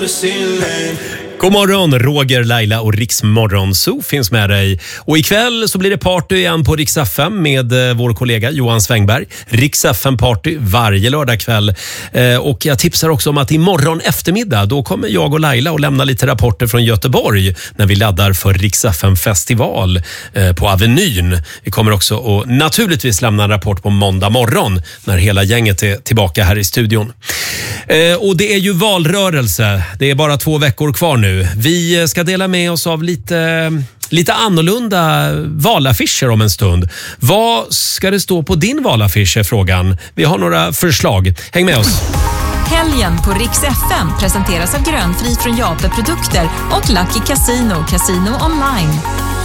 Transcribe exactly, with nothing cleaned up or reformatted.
God morgon, Roger, Laila och Riks Morgonzoo finns med dig. Och ikväll så blir det party igen på Riks F M med eh, vår kollega Johan Svängberg. Riks F M-party varje lördagkväll. Eh, och jag tipsar också om att imorgon eftermiddag då kommer jag och Laila att lämna lite rapporter från Göteborg när vi laddar för Riks F M-festival eh, på Avenyn. Vi kommer också att naturligtvis lämna en rapport på måndag morgon när hela gänget är tillbaka här i studion. Eh, och det är ju valrörelse. Det är bara två veckor kvar nu. Vi ska dela med oss av lite, lite annorlunda valaffischer om en stund. Vad ska det stå på din valaffisch är frågan. Vi har några förslag. Häng med oss. Helgen på Riks F M presenteras av Grönfri från Jape Produkter och Lucky Casino, Casino online.